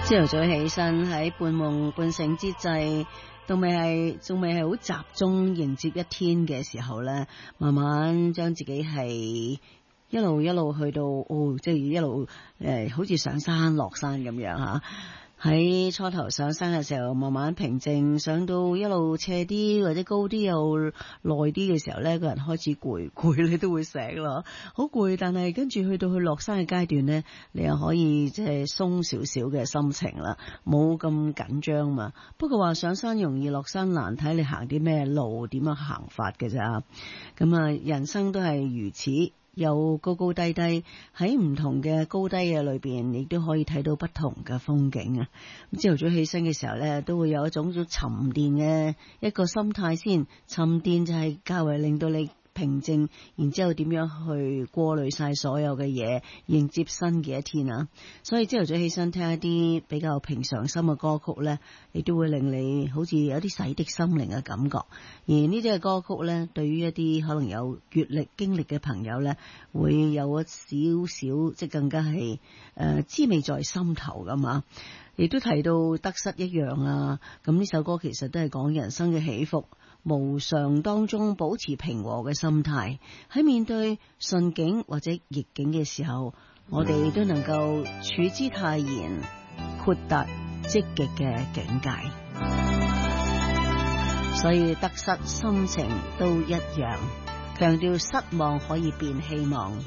朝頭早起身喺半夢半醒之際，仲未係好集中迎接一天嘅時候咧，慢慢將自己係一路去到即係一路好似上山落山咁樣吓。喺初頭上山嘅時候，慢慢平靜，上到一路斜啲或者高啲又耐啲嘅時候咧，個人開始攰你都會醒咯，好攰。但係跟住去到落山嘅階段咧，你又可以即係鬆少少嘅心情啦，冇咁緊張嘛。不過話上山容易落山難，睇你行啲咩路，點樣行法嘅咋。咁啊，人生都係如此。有高高低低，喺唔同嘅高低嘅裏邊，亦都可以睇到不同嘅風景啊！咁朝頭早起身嘅時候咧，都會有一種沉澱嘅一個心態先，沉澱就係較為令到你平靜，然之後點樣去過濾晒所有嘅嘢，迎接新嘅一天啊！所以朝頭早起身聽一啲比較平常心嘅歌曲咧，亦都會令你好似有啲洗滌心靈嘅感覺。而呢啲嘅歌曲咧，對於一啲可能有閱歷經歷嘅朋友咧，會有一少少即更加係滋味在心頭噶嘛。亦都提到得失一樣啊，咁呢首歌其實都係講人生嘅起伏，無常當中保持平和嘅心態，喺面對順境或者逆境嘅時候，我哋都能夠處之泰然，豁達積極嘅境界。所以得失心情都一樣，強調失望可以變希望。